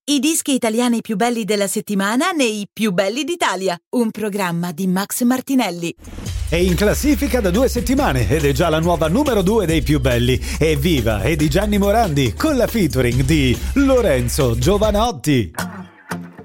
I dischi italiani più belli della settimana nei Più belli d'Italia, un programma di Max Martinelli. È in classifica da 2 settimane ed è già la nuova numero 2 dei più belli. Evviva! È di Gianni Morandi con la featuring di Lorenzo Giovanotti.